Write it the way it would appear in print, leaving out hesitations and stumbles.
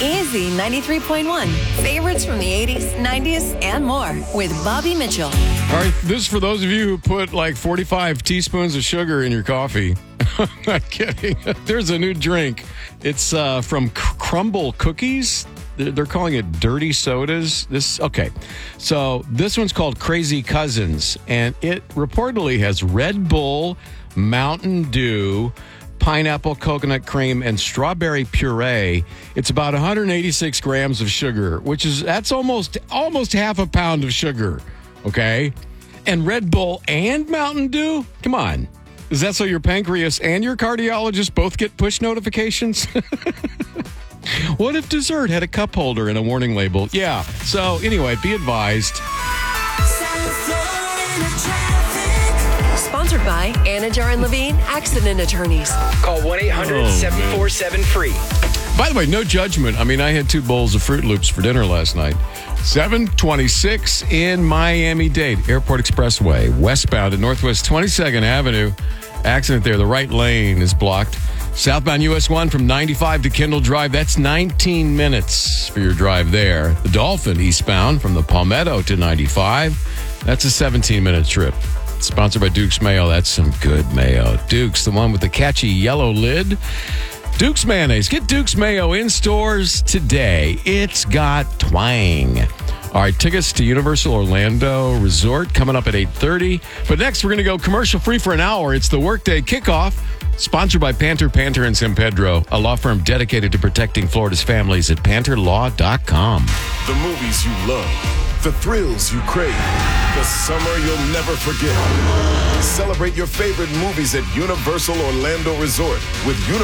Easy 93.1. Favorites from the 80s, 90s, and more with Bobby Mitchell. All right, this is for those of you who put like 45 teaspoons of sugar in your coffee. I'm not kidding. There's a new drink. It's from Crumble Cookies. They're calling it dirty sodas. So this one's called Crazy Cousins, and it reportedly has Red Bull, Mountain Dew, pineapple, coconut cream, and strawberry puree. It's about 186 grams of sugar, that's almost half a pound of sugar. Okay, and Red Bull and Mountain Dew. Come on, is that so your pancreas and your cardiologist both get push notifications? What if dessert had a cup holder and a warning label? Yeah. So anyway, be advised. Sponsored by Anajar and Levine Accident Attorneys. Call 1-800-747-FREE. By the way, no judgment. I mean, I had 2 bowls of Fruit Loops for dinner last night. 726 in Miami-Dade, Airport Expressway, westbound at Northwest 22nd Avenue. Accident there. The right lane is blocked. Southbound US 1 from 95 to Kendall Drive. That's 19 minutes for your drive there. The Dolphin eastbound from the Palmetto to 95. That's a 17-minute trip. Sponsored by Duke's Mayo. That's some good mayo. Duke's, the one with the catchy yellow lid. Duke's Mayonnaise. Get Duke's Mayo in stores today. It's got twang. All right, tickets to Universal Orlando Resort coming up at 8:30. But next, we're going to go commercial-free for an hour. It's the Workday Kickoff, sponsored by Panter and San Pedro, a law firm dedicated to protecting Florida's families at PanterLaw.com. The movies you love, the thrills you crave, the summer you'll never forget. Celebrate your favorite movies at Universal Orlando Resort with